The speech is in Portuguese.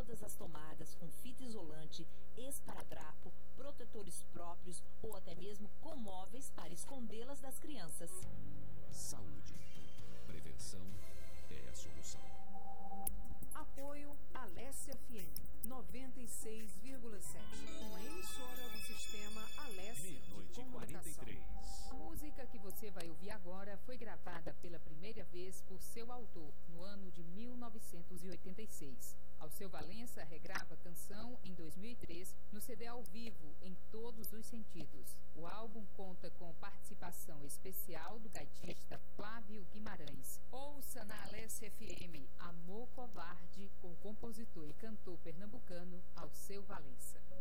todas as tomadas com fita isolante, esparadrapo, protetores próprios ou até mesmo com móveis para escondê-las das crianças. Saúde. Prevenção é a solução. Apoio Alessia FM 96,7. Uma emissora do sistema Alessia de Comunicação. 43. A música que você vai ouvir agora foi gravada pela primeira vez por seu autor no ano de 1986. Alceu Valença regrava a canção em 2003 no CD ao vivo em todos os sentidos. O álbum conta com participação especial do gaitista Flávio Guimarães. Ouça na Alessia FM Amor Covarde com o compositor e cantor pernambucano Alceu Valença.